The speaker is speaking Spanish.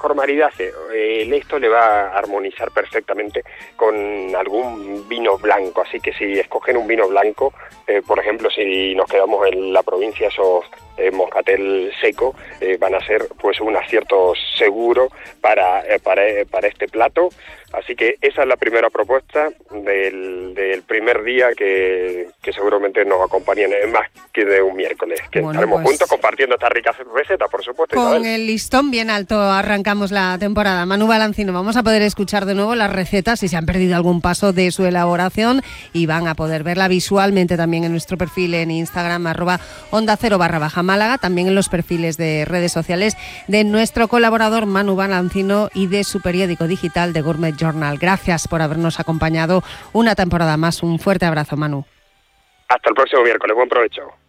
mejor maridaje, esto le va a armonizar perfectamente con algún vino blanco, así que si escogen un vino blanco, por ejemplo, si nos quedamos en la provincia, esos moscatel seco van a ser pues un acierto seguro para este plato. Así que esa es la primera propuesta del primer día que seguramente nos acompañen más que de un miércoles, que estaremos juntos compartiendo esta rica receta, por supuesto. Con Isabel. el listón bien alto arrancamos la temporada. Manu Balancino, vamos a poder escuchar de nuevo las recetas si se han perdido algún paso de su elaboración y van a poder verla visualmente también en nuestro perfil en Instagram @onda0_Málaga, también en los perfiles de redes sociales de nuestro colaborador Manu Balancino y de su periódico digital de Gourmet Journal. Gracias por habernos acompañado una temporada más. Un fuerte abrazo, Manu. Hasta el próximo miércoles. Buen provecho.